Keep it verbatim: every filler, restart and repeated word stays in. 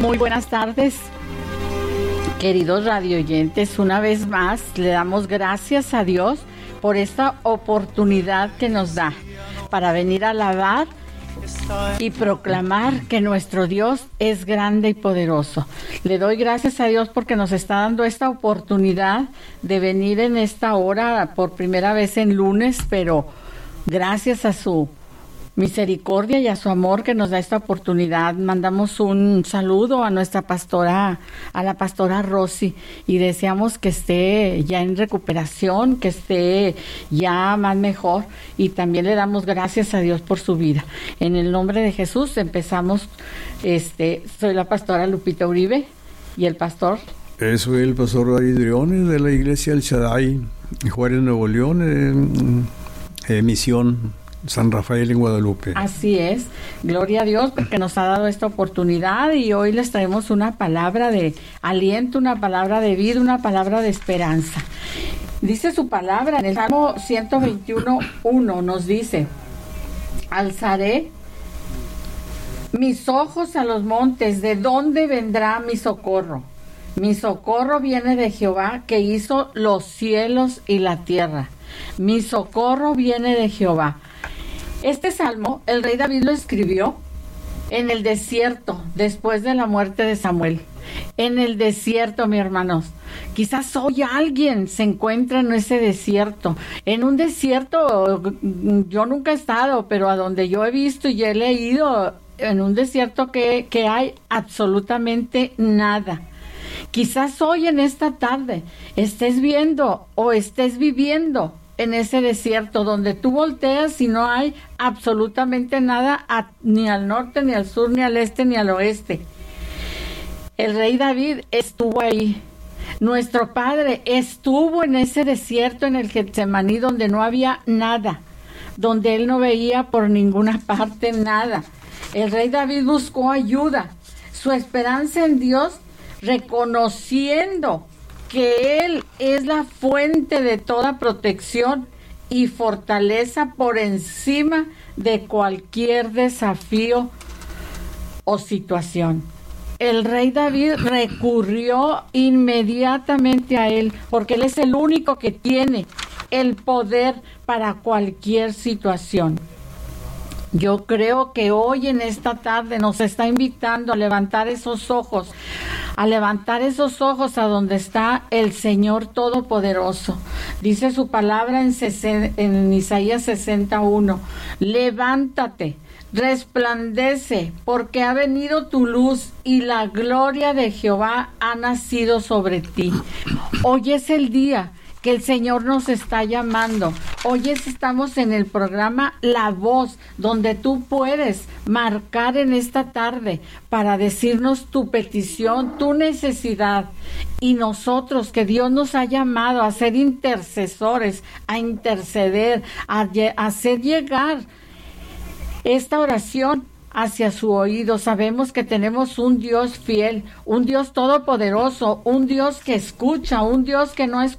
Muy buenas tardes, queridos radioyentes. Una vez más le damos gracias a Dios por esta oportunidad que nos da para venir a alabar y proclamar que nuestro Dios es grande y poderoso. Le doy gracias a Dios porque nos está dando esta oportunidad de venir en esta hora por primera vez en lunes, pero gracias a su misericordia y a su amor que nos da esta oportunidad. Mandamos un saludo a nuestra pastora, a la pastora Rosy, y deseamos que esté ya en recuperación, que esté ya más mejor, y también le damos gracias a Dios por su vida. En el nombre de Jesús empezamos. Este, soy la pastora Lupita Uribe y el pastor. Eh, soy el pastor David Briones de la iglesia El Shaddai, Juárez, Nuevo León, eh, eh, misión San Rafael en Guadalupe. Así es, gloria a Dios porque nos ha dado esta oportunidad, y hoy les traemos una palabra de aliento, una palabra de vida, una palabra de esperanza. Dice su palabra en el Salmo ciento veintiuno, uno, nos dice: alzaré mis ojos a los montes, ¿de dónde vendrá mi socorro? Mi socorro viene de Jehová, que hizo los cielos y la tierra. Mi socorro viene de Jehová. Este salmo, el rey David lo escribió en el desierto, después de la muerte de Samuel. En el desierto, mis hermanos. Quizás hoy alguien se encuentra en ese desierto. En un desierto, yo nunca he estado, pero a donde yo he visto y he leído, en un desierto que, que hay absolutamente nada. Quizás hoy en esta tarde estés viendo o estés viviendo en ese desierto donde tú volteas y no hay absolutamente nada a, ni al norte, ni al sur, ni al este, ni al oeste. El rey David estuvo ahí. Nuestro padre estuvo en ese desierto, en el Getsemaní, donde no había nada, donde él no veía por ninguna parte nada. El rey David buscó ayuda, su esperanza en Dios, reconociendo que Él es la fuente de toda protección y fortaleza por encima de cualquier desafío o situación. El rey David recurrió inmediatamente a Él, porque Él es el único que tiene el poder para cualquier situación. Yo creo que hoy en esta tarde nos está invitando a levantar esos ojos, a levantar esos ojos a donde está el Señor Todopoderoso. Dice su palabra en, en Isaías sesenta y uno, levántate, resplandece, porque ha venido tu luz y la gloria de Jehová ha nacido sobre ti. Hoy es el día que el Señor nos está llamando. Hoy estamos en el programa La Voz, donde tú puedes marcar en esta tarde para decirnos tu petición, tu necesidad. Y nosotros, que Dios nos ha llamado a ser intercesores, a interceder, a, a hacer llegar esta oración hacia su oído. Sabemos que tenemos un Dios fiel, un Dios todopoderoso, un Dios que escucha, un Dios que no escucha